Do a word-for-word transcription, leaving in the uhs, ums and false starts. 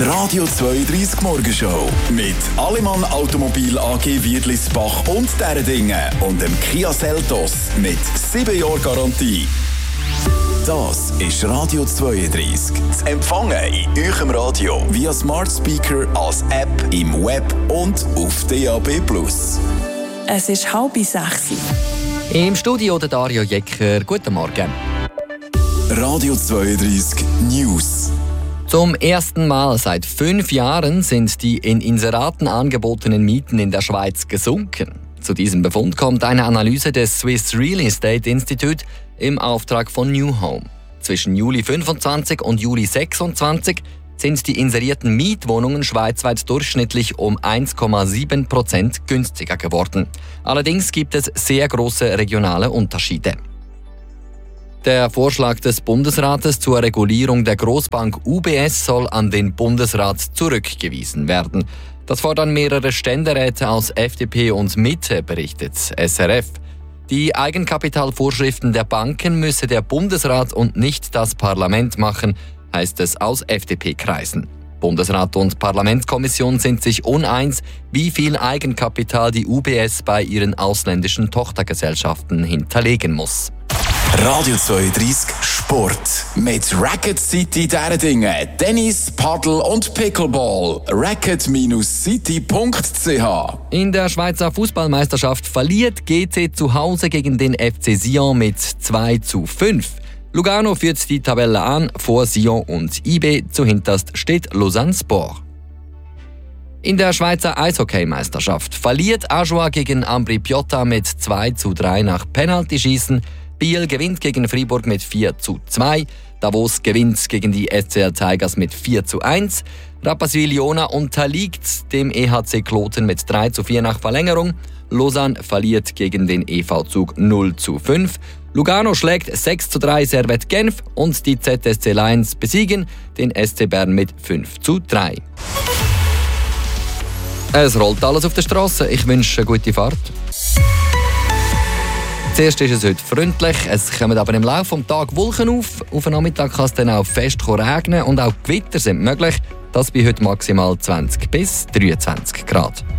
Die Radio zweiunddreissig Morgenshow mit Allemann Automobil A G Wiedlisbach und deren Dinge und dem Kia Seltos mit sieben Jahren Garantie. Das ist Radio zweiunddreissig. Zu empfangen in eurem Radio via Smart Speaker, als App, im Web und auf D A B plus. Es ist halb sechs. Im Studio der Dario Jecker. Guten Morgen. Radio zweiunddreissig News. Zum ersten Mal seit fünf Jahren sind die in Inseraten angebotenen Mieten in der Schweiz gesunken. Zu diesem Befund kommt eine Analyse des Swiss Real Estate Institute im Auftrag von New Home. Zwischen Juli fünfundzwanzig und Juli sechsundzwanzig sind die inserierten Mietwohnungen schweizweit durchschnittlich um eins Komma sieben Prozent günstiger geworden. Allerdings gibt es sehr große regionale Unterschiede. Der Vorschlag des Bundesrates zur Regulierung der Grossbank U B S soll an den Bundesrat zurückgewiesen werden. Das fordern mehrere Ständeräte aus F D P und Mitte, berichtet S R F. Die Eigenkapitalvorschriften der Banken müsse der Bundesrat und nicht das Parlament machen, heißt es aus F D P-Kreisen. Bundesrat und Parlamentskommission sind sich uneins, wie viel Eigenkapital die U B S bei ihren ausländischen Tochtergesellschaften hinterlegen muss. Radio zweiunddreissig Sport mit Racket City deren Dinge, Tennis, Paddle und Pickleball. racket City punkt c h. In der Schweizer Fußballmeisterschaft verliert G C zu Hause gegen den F C Sion mit zwei zu fünf. Lugano führt die Tabelle an, vor Sion und I B. Zuhinterst steht Lausanne Sport. In der Schweizer Eishockeymeisterschaft verliert Ajoie gegen Ambri Piotta mit zwei zu drei nach Penaltyschießen. Biel gewinnt gegen Fribourg mit vier zu zwei. Davos gewinnt gegen die S C L Tigers mit vier zu eins. Rapperswil-Jona unterliegt dem E H C Kloten mit drei zu vier nach Verlängerung. Lausanne verliert gegen den E V Zug null zu fünf. Lugano schlägt sechs zu drei Servette Genf und die Z S C Lions besiegen den S C Bern mit fünf zu drei. Es rollt alles auf der Straße. Ich wünsche eine gute Fahrt. Zuerst ist es heute freundlich, es kommen aber im Laufe des Tages Wolken auf. Auf den Nachmittag kann es dann auch fest regnen und auch Gewitter sind möglich. Das bei heute maximal zwanzig bis dreiundzwanzig Grad.